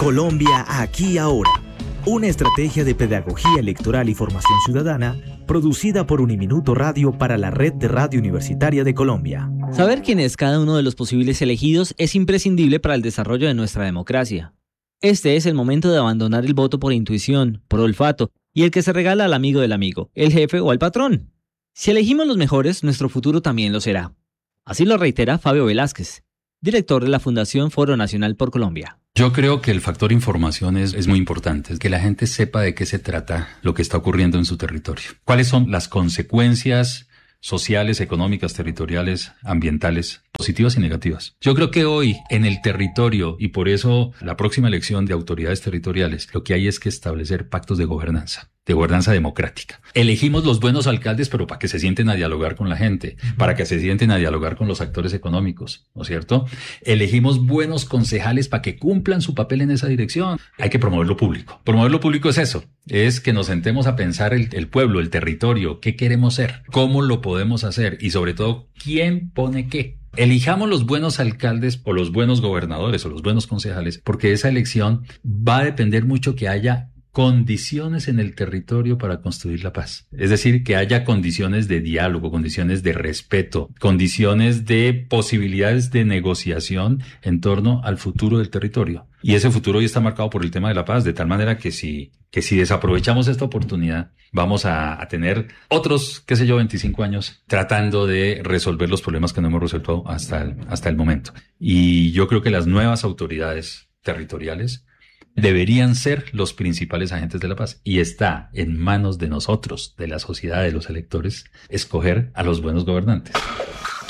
Colombia aquí ahora. Una estrategia de pedagogía electoral y formación ciudadana producida por Uniminuto Radio para la Red de Radio Universitaria de Colombia. Saber quién es cada uno de los posibles elegidos es imprescindible para el desarrollo de nuestra democracia. Este es el momento de abandonar el voto por intuición, por olfato y el que se regala al amigo del amigo, el jefe o al patrón. Si elegimos los mejores, nuestro futuro también lo será. Así lo reitera Fabio Velázquez, director de la Fundación Foro Nacional por Colombia. Yo creo que el factor información es muy importante, que la gente sepa de qué se trata lo que está ocurriendo en su territorio. ¿Cuáles son las consecuencias sociales, económicas, territoriales, ambientales, positivas y negativas? Yo creo que hoy en el territorio, y por eso la próxima elección de autoridades territoriales, lo que hay es que establecer pactos de gobernanza democrática. Elegimos los buenos alcaldes, pero para que se sienten a dialogar con la gente, para que se sienten a dialogar con los actores económicos, ¿no es cierto? Elegimos buenos concejales para que cumplan su papel en esa dirección. Hay que promover lo público. Promover lo público es eso, es que nos sentemos a pensar el pueblo, el territorio, qué queremos ser, cómo lo podemos hacer y sobre todo, quién pone qué. Elijamos los buenos alcaldes o los buenos gobernadores o los buenos concejales, porque esa elección va a depender mucho que haya condiciones en el territorio para construir la paz. Es decir, que haya condiciones de diálogo, condiciones de respeto, condiciones de posibilidades de negociación en torno al futuro del territorio. Y ese futuro hoy está marcado por el tema de la paz, de tal manera que si desaprovechamos esta oportunidad, vamos a tener otros, 25 años tratando de resolver los problemas que no hemos resuelto hasta el momento. Y yo creo que las nuevas autoridades territoriales deberían ser los principales agentes de la paz. Y está en manos de nosotros, de la sociedad, de los electores, escoger a los buenos gobernantes.